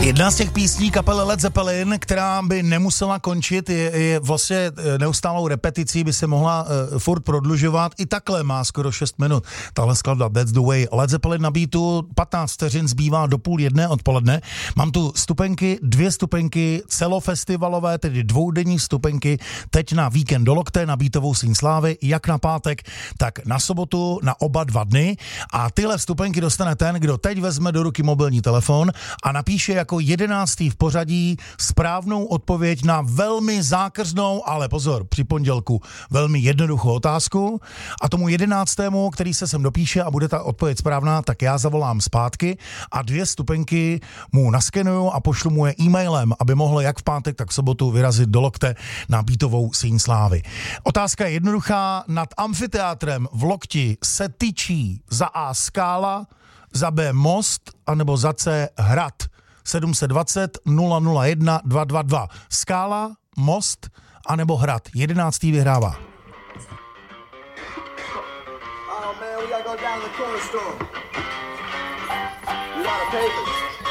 Jedna z těch písní kapely Led Zeppelin, která by nemusela končit, je vlastně neustálou repeticí, by se mohla furt prodlužovat. I takhle má skoro 6 minut. Tahle skladba That's the Way. Led Zeppelin na beatu, 15 vteřin zbývá do 12:30 odpoledne. Mám tu stupenky, 2 stupenky celofestivalové, tedy 2denní stupenky, teď na víkend do Lokte, na beatovou Síň slávy, jak na pátek, tak na sobotu, na oba 2 dny. A tyhle stupenky dostane ten, kdo teď vezme do ruky mobilní telefon a napíše jako 11. v pořadí správnou odpověď na velmi zákrznou, ale pozor, při pondělku velmi jednoduchou otázku. A tomu 11., který se sem dopíše a bude ta odpověď správná, tak já zavolám zpátky a 2 stupenky mu naskenuju a pošlu mu je e-mailem, aby mohl jak v pátek, tak v sobotu vyrazit do Lokte na beatovou Síň slávy. Otázka je jednoduchá. Nad amfiteátrem v Lokti se tyčí za A skála, za B most, anebo za C hrad. 720 001 222. Skála, most, anebo hrad. 11. vyhrává. Oh man, we gotta go down to the corner store. We got a papers.